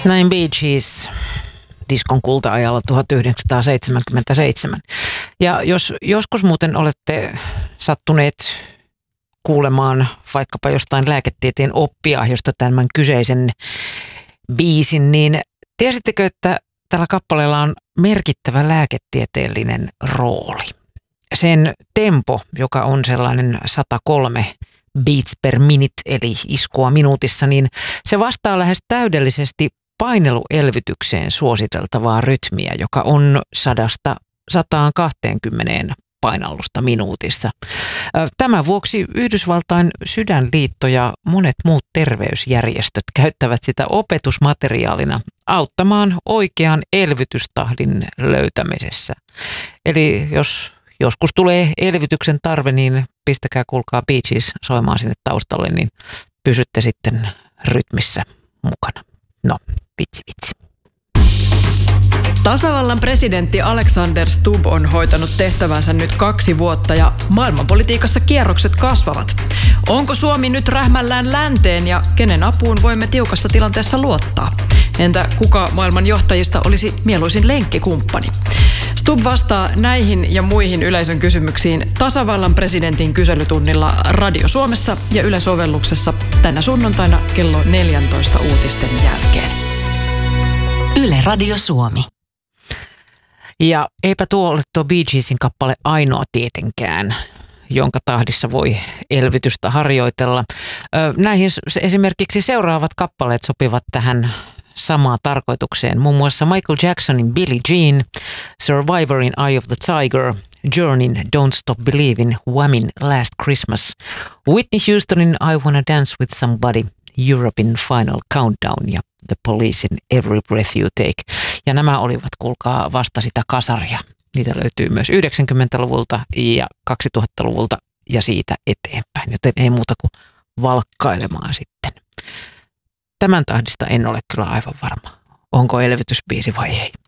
Näin Bee Gees diskon kulta-ajalla 1977. Ja jos joskus muuten olette sattuneet kuulemaan vaikkapa jostain lääketieteen oppia, josta tämän kyseisen biisin, niin tiesittekö, että tällä kappaleella on merkittävä lääketieteellinen rooli? Sen tempo, joka on sellainen 103 beats per minute, eli iskua minuutissa, niin se vastaa lähes täydellisesti paineluelvytykseen suositeltavaa rytmiä, joka on 100–120 painallusta minuutissa. Tämän vuoksi Yhdysvaltain sydänliitto ja monet muut terveysjärjestöt käyttävät sitä opetusmateriaalina auttamaan oikean elvytystahdin löytämisessä. Eli jos joskus tulee elvytyksen tarve, niin pistäkää kuulkaa Bee Gees soimaan sinne taustalle, niin pysytte sitten rytmissä mukana. No, vitsi. Tasavallan presidentti Alexander Stubb on hoitanut tehtävänsä nyt 2 vuotta ja maailmanpolitiikassa kierrokset kasvavat. Onko Suomi nyt rähmällään länteen ja kenen apuun voimme tiukassa tilanteessa luottaa? Entä kuka maailman johtajista olisi mieluisin lenkkikumppani? Stubb vastaa näihin ja muihin yleisön kysymyksiin tasavallan presidentin kyselytunnilla Radio Suomessa ja Yle-sovelluksessa tänä sunnuntaina kello 14 uutisten jälkeen. Yle Radio Suomi. Ja eipä tuo ole tuo Bee Geesin kappale ainoa tietenkään, jonka tahdissa voi elvytystä harjoitella. Näihin esimerkiksi seuraavat kappaleet sopivat tähän samaan tarkoitukseen. Muun muassa Michael Jacksonin Billie Jean, Survivorin Eye of the Tiger, Journeyn Don't Stop Believin', Whammin' Last Christmas, Whitney Houstonin I Wanna Dance With Somebody, Europein Final Countdown ja The Policein Every Breath You Take. Ja nämä olivat, kuulkaa, vasta sitä kasaria. Niitä löytyy myös 90-luvulta ja 2000-luvulta ja siitä eteenpäin, joten ei muuta kuin valkkailemaan sitten. Tämän tahdista en ole kyllä aivan varma, onko elvytysbiisi vai ei.